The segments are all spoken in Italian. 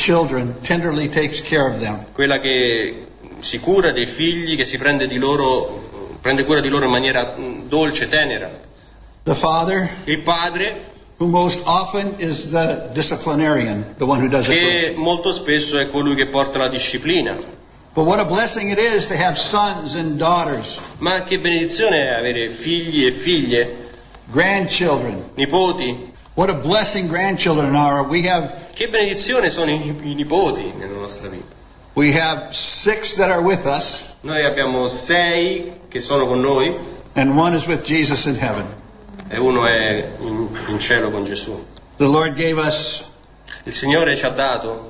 children, tenderly takes care of them. Quella che si cura dei figli, che si prende cura di loro in maniera dolce, tenera. The father, Il padre, who most often is the disciplinarian, the one who does it che first. molto spesso è colui che porta la disciplina. But what a blessing it is to have sons and daughters, Ma che benedizione è avere figli e figlie, grandchildren. nipoti. What a blessing grandchildren are. We Che benedizione sono i nipoti nella nostra vita. have 6 that are with us, Noi abbiamo 6 che sono con noi and 1 is with Jesus in heaven. e uno è in cielo con Gesù. The Lord gave us Il Signore ci ha dato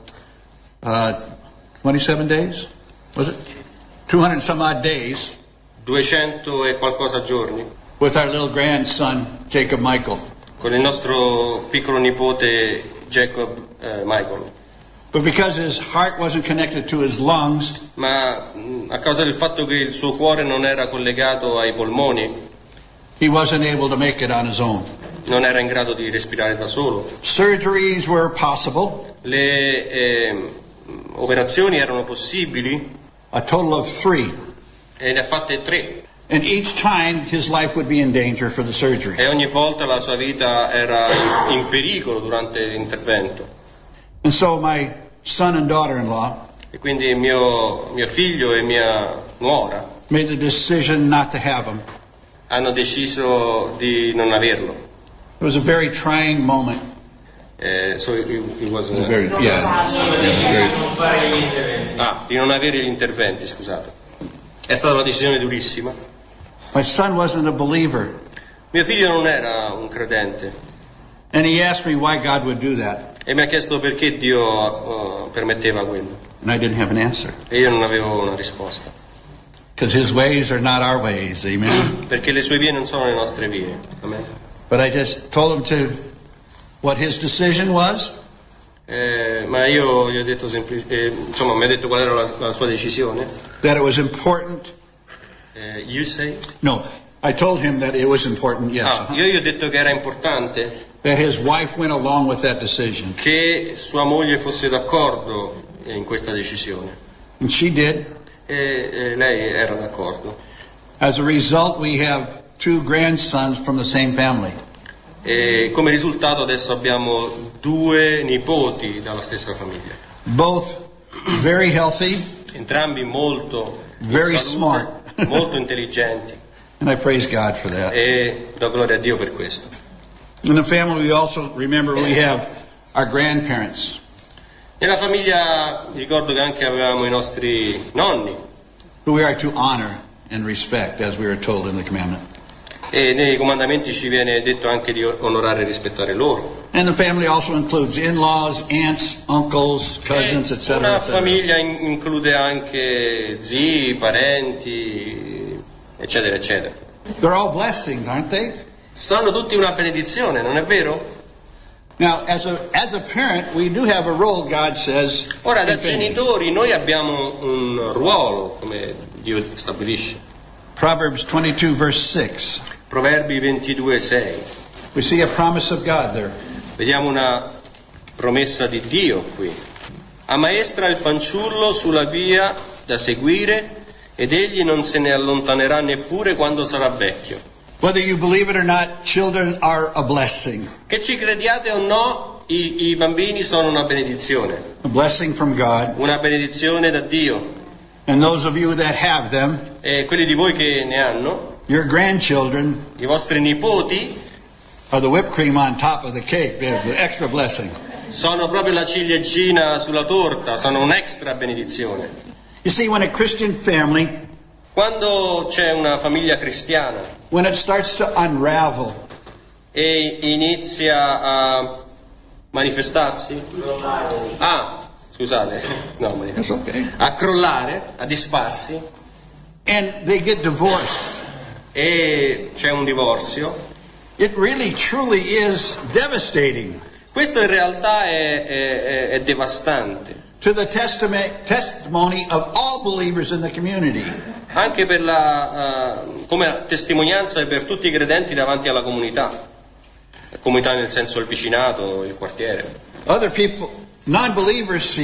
27 days, was it? 200 some odd days 200 e qualcosa giorni with our little grandson, Jacob Michael. con il nostro piccolo nipote Jacob Michael. But because his heart wasn't connected to his lungs, Ma a causa del fatto che il suo cuore non era collegato ai polmoni, he wasn't able to make it on his own. non era in grado di respirare da solo. Surgeries were possible, Le operazioni erano possibili a total of 3. e ne ha fatte 3. And each time his life would be in danger for the surgery. E ogni volta la sua vita era in pericolo durante l'intervento. And so my son and daughter-in-law E quindi mio figlio e mia nuora made the decision not to have him. hanno deciso di non averlo. It was a very trying moment. So it was It was very, di non avere gli interventi, scusate. È stata una decisione durissima. My son wasn't a believer, Mio figlio non era un credente and he asked me why God would do that, e mi ha chiesto perché Dio permetteva quello. and I didn't have an answer. E io non avevo una risposta. Because his ways are not our ways, amen? Perché le sue vie non sono le nostre vie. Amen. But I just told him what his decision was, Ma io gli ho detto insomma, mi ha detto qual era la sua decisione. that it was important. You say? No, I told him that it was important, yes. Io gli ho detto che era importante That his wife went along with that decision. che sua moglie fosse d'accordo in questa decisione. And she did. E lei era d'accordo. As a result, we have 2 grandsons from the same family. E come risultato adesso abbiamo 2 nipoti dalla stessa famiglia. Both very healthy, Entrambi molto in very salute, smart. molto intelligenti. And I praise God for that. E do gloria a Dio per questo. In the family, we also remember we have our grandparents. Nella famiglia ricordo che anche avevamo i nostri nonni, who we are to honor and respect, as we are told in the commandment. e nei comandamenti ci viene detto anche di onorare e rispettare loro. And the family also includes in-laws, aunts, uncles, cousins, etc. Una famiglia include anche zii, parenti, eccetera, eccetera. They're all blessings, aren't they? Sono tutti una benedizione, non è vero? Now, as a parent, we do have a role, God says. Ora, da in family. genitori noi abbiamo un ruolo, come Dio stabilisce. Proverbs 22, verse 6. Proverbi 22:6. We see a promise of God there. Vediamo una promessa di Dio qui. Ammaestra il fanciullo sulla via da seguire ed egli non se ne allontanerà neppure quando sarà vecchio. Whether you believe it or not, children are a blessing. Che ci crediate o no, i bambini sono una benedizione. A blessing from God. Una benedizione da Dio. And those of you that have them, E quelli di voi che ne hanno, your grandchildren, i vostri nipoti, are the whipped cream on top of the cake. They're the extra blessing. sono proprio la ciliegina sulla torta, sono un'extra benedizione. You see, when a Christian family, Quando c'è una famiglia cristiana when it starts to unravel, e inizia a manifestarsi, scusate, no, it's okay, a crollare, a disfarsi, and they get divorced, e c'è un divorzio, it really truly is devastating questo in realtà è devastante, to the testimony of all believers in the community. anche per come testimonianza per tutti i credenti davanti alla comunità nel senso il vicinato, il quartiere. Other people, non-believers,